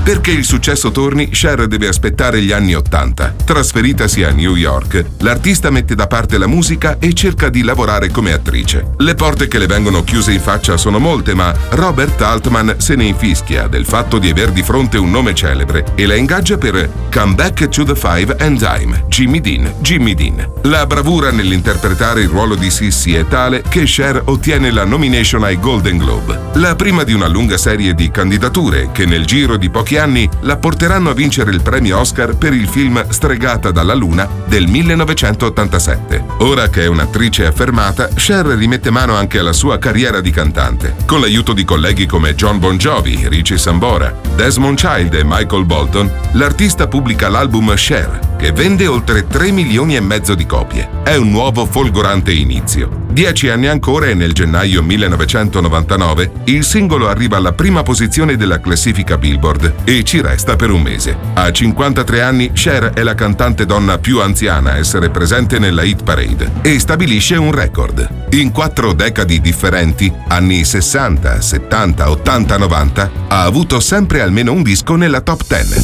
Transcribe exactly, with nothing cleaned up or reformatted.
Perché il successo torni, Cher deve aspettare gli anni ottanta. Trasferitasi a New York, l'artista mette da parte la musica e cerca di lavorare come attrice. Le porte che le vengono chiuse in faccia sono molte, ma Robert Altman se ne infischia del fatto di aver di fronte un nome celebre e la ingaggia per Come Back to the Five and Dime, Jimmy Dean, Jimmy Dean. La bravura nell'interpretare il ruolo di Sissy è tale che Cher ottiene la nomination ai Golden Globe, la prima di una lunga serie di candidature che nel giro di pochi anni la porteranno a vincere il premio Oscar per il film Stregata dalla Luna del millenovecentottantasette. Ora che è un'attrice affermata, Cher rimette mano anche alla sua carriera di cantante, con l'aiuto di colleghi come John Bon Jovi, Richie Sambora, Desmond Child e Michael Bolton. L'artista pubblica l'album Cher, che vende oltre tre milioni e mezzo di copie. È un nuovo folgorante inizio. Dieci anni ancora e nel gennaio millenovecentonovantanove il singolo arriva alla prima posizione della classifica Billboard e ci resta per un mese. A cinquantatré anni Cher è la cantante donna più anziana a essere presente nella hit parade e stabilisce un record. In quattro decadi differenti, anni sessanta, settanta, ottanta, novanta, ha avuto sempre almeno un disco nella top dieci.